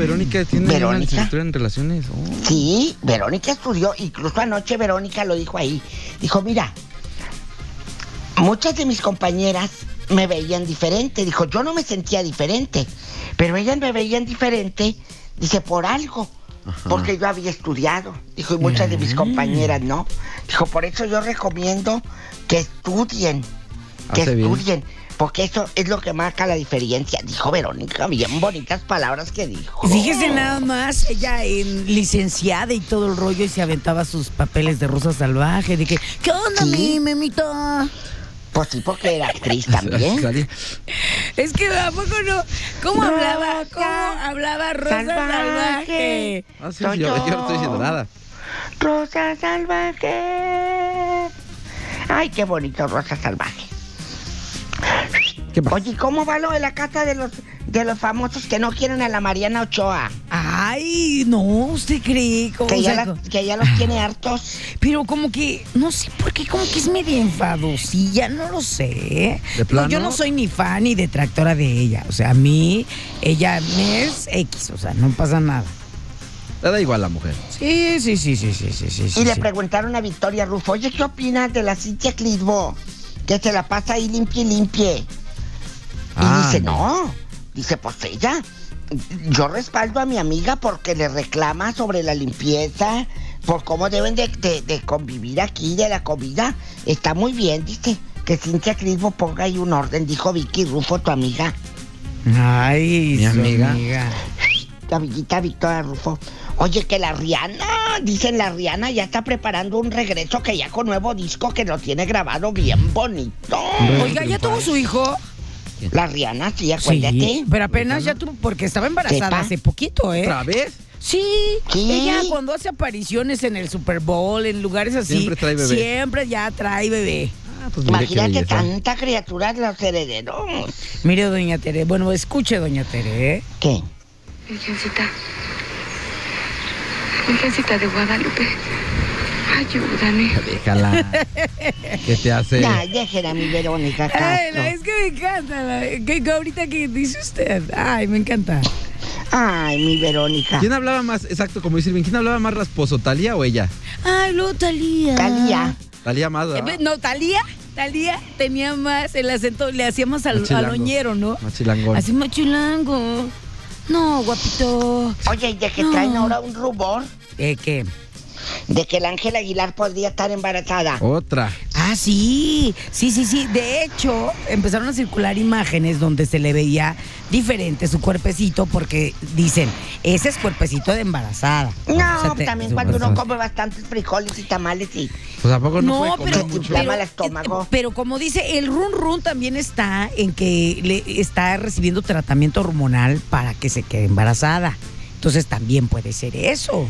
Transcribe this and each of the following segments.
Verónica tiene una Verónica. licenciatura en relaciones. Sí, Verónica estudió, incluso anoche Verónica lo dijo ahí. Dijo, mira, muchas de mis compañeras me veían diferente. Dijo, yo no me sentía diferente, pero ellas me veían diferente, dice, por algo. Ajá. Porque yo había estudiado. Dijo, y muchas de mis compañeras no. Dijo, por eso yo recomiendo que estudien. Que Hace bien. estudien. Porque eso es lo que marca la diferencia. Dijo Verónica, bien bonitas palabras que dijo. Fíjese nada más, ella en licenciada y todo el rollo y se aventaba sus papeles de Rosa Salvaje. De que, ¿qué onda, Sí. memito? Pues sí, porque era actriz también. Salía- Es que ¿a poco no? ¿Cómo hablaba Rosa Salvaje? Ah, sí, Soy yo yo. no estoy diciendo nada. Rosa Salvaje. Ay, qué bonito, Rosa Salvaje. ¿Qué pasa? Oye, ¿cómo va lo de la casa de los famosos que no quieren a la Mariana Ochoa? Ay, no, ¿usted cree? ¿Cómo, Que o sea, que ya los tiene hartos. pero como que, no sé por qué, como que es media enfadosilla, no lo sé. ¿De plano? Yo no soy ni fan ni detractora de ella. O sea, a mí, ella me es X, o sea, no pasa nada. Le da igual a la mujer. Sí. Y le preguntaron a Victoria Rufo, oye, ¿qué opinas de la Cintia Clitbo? Que se la pasa ahí limpie. Y dice, no. Dice, pues ella, yo respaldo a mi amiga porque le reclama sobre la limpieza, por cómo deben de convivir aquí, de la comida. Está muy bien, dice, que Cintia Clitbo ponga ahí un orden, dijo Vicky Rufo, tu amiga. Ay, Mi su amiga. Tu amiguita Victoria Rufo. Oye, que la Rihanna, dicen la Rihanna ya está preparando un regreso que ya con nuevo disco que lo tiene grabado bien bonito. Oiga, ¿ya tuvo su hijo? La Rihanna, sí, acuérdate. Sí, pero apenas ya tuvo, porque estaba embarazada Sepa. hace poquito, ¿eh? ¿Otra vez? Sí, ¿Qué? ella cuando hace apariciones en el Super Bowl, en lugares así, Siempre trae bebé. siempre ya trae bebé. Ah, pues mire qué Imagínate belleza. tanta criatura de los herederos. Mire, doña Tere, bueno, escuche, doña Tere, ¿eh? ¿Qué? Virgencita de Guadalupe, ayúdame. Déjala. ¿Qué te hace? Ay, déjela a mi Verónica Ay, Castro. es que me encanta, que ahorita que dice usted, ay, me encanta. Ay, mi Verónica. ¿Quién hablaba más, exacto, como dice Irving, quién hablaba más rasposo, Talía o ella? Ay, luego Talía. Talía. Talía más, ¿verdad? No, Talía tenía más el acento, le hacía más al Chilango. aloñero, ¿no? Más chilangón. Así más chilango. No, guapito. Oye, y de que No. traen ahora un rumor ¿Qué? de que el Ángel Aguilar podría estar embarazada. Otra. Ah, sí. De hecho, empezaron a circular imágenes donde se le veía diferente su cuerpecito porque dicen, ese es cuerpecito de embarazada. No, O sea, también cuando uno come bastantes frijoles y tamales y Pues ¿a poco no, No, puede pero, comer te mucho? inflama el estómago. pero como dice, el run también está en que le está recibiendo tratamiento hormonal para que se quede embarazada. Entonces también puede ser eso.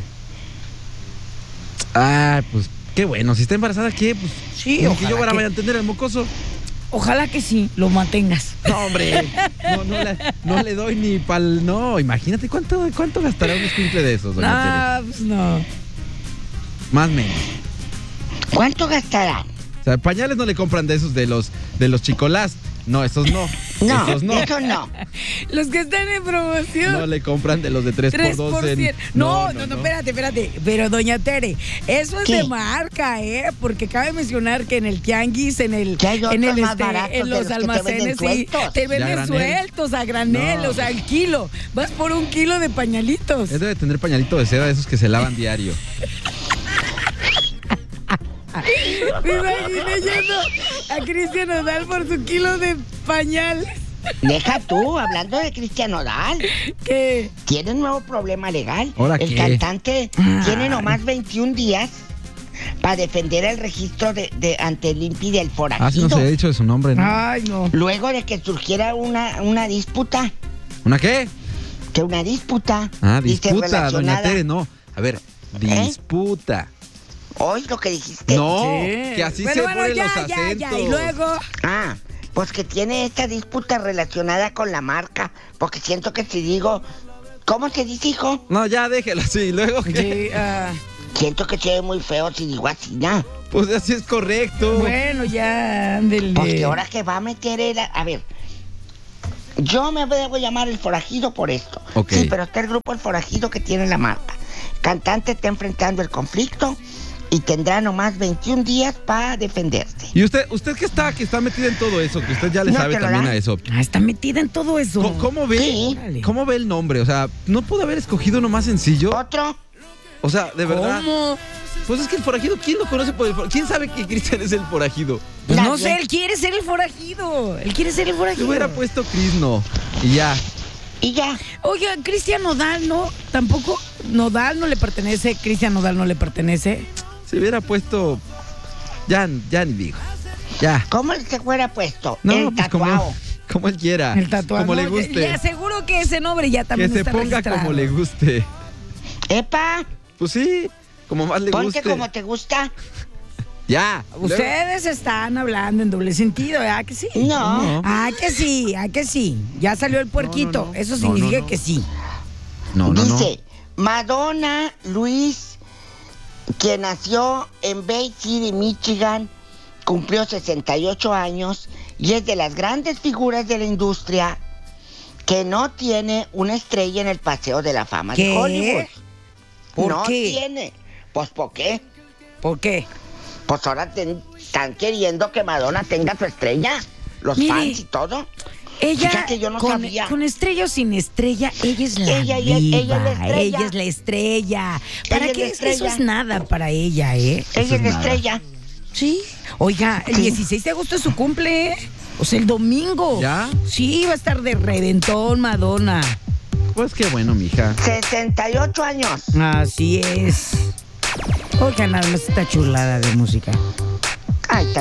Ah, pues qué bueno. Si está embarazada, ¿qué? Pues Sí, que ojalá yo ahora que- vaya a entender el mocoso. Ojalá que sí, lo mantengas. No, hombre. No le doy ni pal. No, imagínate cuánto gastará un escuincle de esos, doña Ah, pues no. Tere. Más o menos. ¿Cuánto gastará? O sea, pañales no le compran de esos de los chicolás. No, esos no. No, Esos no. eso no. Los que están en promoción. No le compran de los de 3x2 3%. No, espérate. Pero, doña Tere, eso es ¿Qué? de marca, ¿eh? Porque cabe mencionar que en el tianguis, Que hay otros más baratos en de los los que te venden almacenes, sí, sueltos. te Ya a venden granel. sueltos a granel, No. o sea, el kilo. Vas por 1 kilo de pañalitos. Él debe tener pañalito de seda de esos que se lavan diario. Me imaginé yendo a Cristian Nodal por su kilo de pañal. Deja tú, hablando de Cristian Nodal, ¿Qué? tiene un nuevo problema legal. ¿Ahora El qué? cantante tiene nomás 21 días para defender el registro ante el INPI del Ah, sí, forajido. no se había dicho de su nombre, ¿no? Ay, no. Luego de que surgiera una disputa, ¿Una qué? Ah, dice, disputa, doña relacionada. Tere, no. A ver, disputa. Hoy lo que dijiste. No, Sí. que así Bueno, se bueno, ponen ya, los ya, acentos. ya. Y luego. Ah, pues que tiene esta disputa relacionada con la marca, porque siento que si digo, ¿cómo se dice, hijo? No, ya déjelo así. Luego, ¿qué? Sí, Siento que se ve muy feo si digo así, ¿no? Pues así es correcto. bueno, ya, ándele. Porque ahora que va a meter a ver, Yo me debo llamar El Forajido por esto. Ok. Sí, pero está el grupo El Forajido que tiene la marca. Cantante está enfrentando el conflicto y tendrá nomás 21 días para defenderse. Y usted que está metida en todo eso, que usted ya le ¿No sabe te lo también da? a eso. Está metida en todo eso. ¿Cómo ve? Sí. ¿Cómo ve el nombre? O sea, ¿no pudo haber escogido uno más sencillo? ¿Otro? O sea, de verdad. ¿Cómo? Pues es que el forajido, ¿quién lo conoce por el forajido? ¿Quién sabe que Cristian es el forajido? Pues no Nadie. sé, él quiere ser el forajido. Él quiere ser el Se forajido. hubiera puesto Crisno y ya. Y ya. Oiga, Cristian Nodal, ¿no? Tampoco. Nodal no le pertenece. Cristian Nodal no le pertenece. Se hubiera puesto. Ya ni digo. Ya. ¿Cómo se fuera puesto? No, el pues tatuado. como él quiera. El tatuado. Como le No, guste. Ya seguro que ese nombre ya Que también se está ponga registrado. como le guste. Epa, Pues sí, como más le ponte guste. como te gusta. Ya. Ustedes están hablando en doble sentido, ¿verdad que sí? No. Que sí, que sí. Ya salió el puerquito. no. Eso No, significa no. que sí. No. Dice, Madonna Luis, quien nació en Bay City, Michigan, cumplió 68 años y es de las grandes figuras de la industria que no tiene una estrella en el Paseo de la Fama ¿Qué? de Hollywood. ¿Por no qué? tiene. Pues, ¿por qué? ¿Por qué? Pues ahora están queriendo que Madonna tenga su estrella. Los Mire, fans y todo. Ella, Fíjate, yo no sabía. con estrella o sin estrella, ella es la Ella es diva. la estrella. Ella es la estrella. ¿Para Ella es qué? la estrella. Eso es nada para ella, ¿eh? Ella es es la nada. estrella. Sí. Oiga, el 16 de agosto es su cumple, ¿eh? O sea, el domingo. ¿Ya? Sí, va a estar de reventón, Madonna. Pues qué bueno, mija. 68 años. Así es. Oiga, nada más esta chulada de música. Ay, tan